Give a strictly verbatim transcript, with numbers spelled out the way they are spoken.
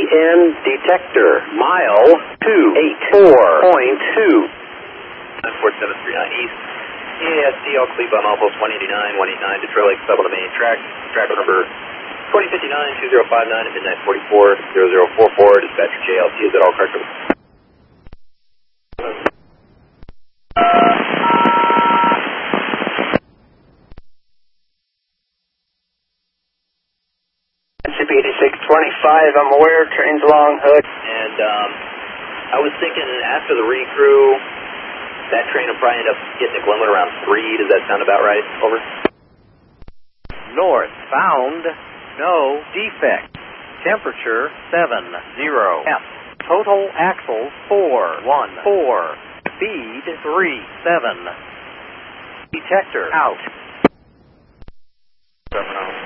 N detector, mile two eight four point two. nine four seven three nine East. E A S D, I'll cleave on Alpha one eighty-nine, one eighty-nine to Trail Lake, sub on the main track. Track number twenty fifty-nine, two zero five nine at midnight forty-four, zero zero four four. Dispatcher J L T is at all car service. eighty-six twenty-five, I'm aware, train's along hood. And um, I was thinking after the recrew, that train will probably end up getting to Glenwood around three. Does that sound about right? Over. Northbound, no defect. Temperature seven zero F. Total axles four one four. Speed three seven. Detector out. Seven,